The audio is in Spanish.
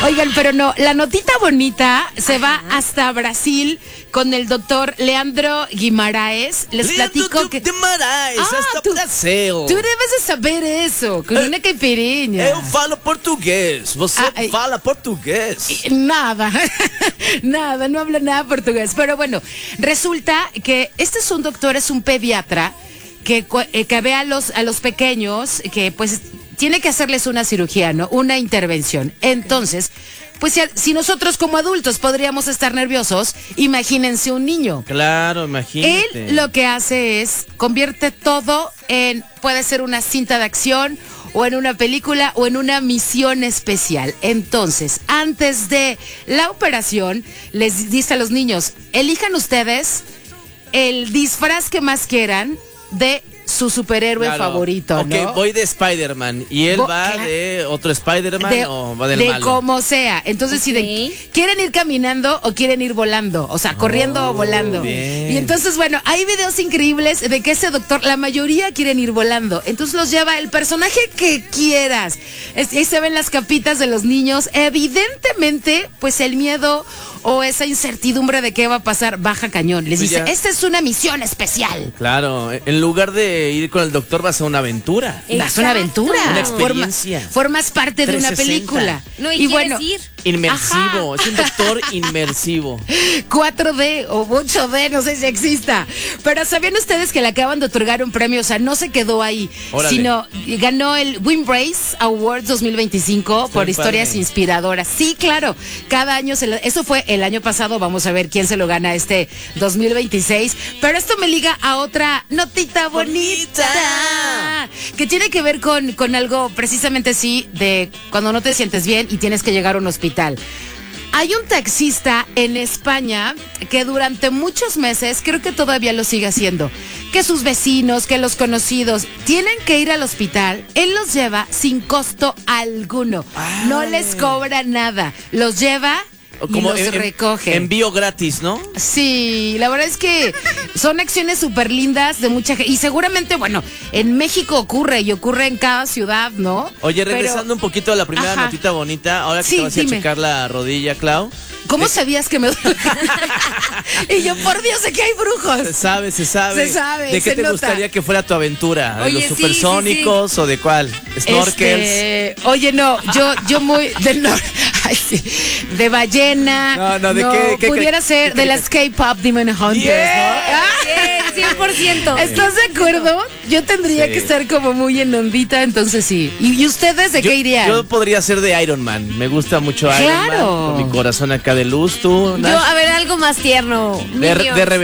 Oigan, pero no, la notita bonita se va hasta Brasil con el doctor Leandro Guimaraes. Les platico que... Guimaraes, hasta Brasil. Tú debes de saber eso, con una caipirinha. Eu falo portugués, você fala portugués. Nada, nada, no habla nada portugués. Pero bueno, resulta que este es un doctor, es un pediatra que ve a los pequeños que pues tiene que hacerles una cirugía, ¿no? Una intervención. Entonces, pues si nosotros como adultos podríamos estar nerviosos, imagínense un niño. Claro, imagínate. Él lo que hace es convierte todo en, puede ser una cinta de acción o en una película o en una misión especial. Entonces, antes de la operación, les dice a los niños, elijan ustedes el disfraz que más quieran de su superhéroe favorito, ¿no? Ok, voy de Spider-Man y él va de otro Spider-Man o va del malo. De como sea. Entonces, si quieren ir caminando o quieren ir volando, o sea, corriendo o volando. Bien. Y entonces, bueno, hay videos increíbles de que ese doctor, la mayoría quieren ir volando. Entonces los lleva el personaje que quieras. Ahí se ven las capitas de los niños. Evidentemente, pues el miedo o esa incertidumbre de qué va a pasar baja cañón. Les dice, esta es una misión especial. Claro, en lugar de ir con el doctor vas a una aventura. Vas a una aventura. Una experiencia. Formas parte de una 360. película. No, y bueno, ir. Inmersivo, es un doctor inmersivo. 4D o 8D, no sé si exista. Pero ¿sabían ustedes que le acaban de otorgar un premio? O sea, no se quedó ahí, sino ganó el Wimbrace Awards 2025 por historias inspiradoras. Sí, claro, cada año eso fue el año pasado, vamos a ver quién se lo gana este 2026. Pero esto me liga a otra notita bonita que tiene que ver con algo precisamente así de cuando no te sientes bien y tienes que llegar a un hospital. Hay un taxista en España que durante muchos meses, creo que todavía lo sigue haciendo, que sus vecinos, que los conocidos tienen que ir al hospital, él los lleva sin costo alguno. No les cobra nada, los lleva y los recoge. Envío gratis, ¿no? Sí, la verdad es que son acciones súper lindas de mucha gente. Y seguramente, bueno, en México ocurre y ocurre en cada ciudad, ¿no? Oye, regresando un poquito a la primera notita bonita, ahora que te vas a checar la rodilla, Clau. ¿Cómo sabías que me duele? Y yo, por Dios, sé que hay brujos. Se sabe. Se sabe, ¿De qué te gustaría que fuera tu aventura? ¿De los supersónicos o de cuál? ¿Snorkels? Oye, no, yo muy... de ballena. No, ¿de qué? Pudiera ser de las K-pop Demon Hunters, ¿no? 100%. ¿Estás de acuerdo? Yo tendría que estar como muy en ondita, entonces sí. ¿Y ustedes de qué irían? Yo podría ser de Iron Man. Me gusta mucho Iron Man. Con mi corazón acá de luz, tú. Yo, a ver, algo más tierno. De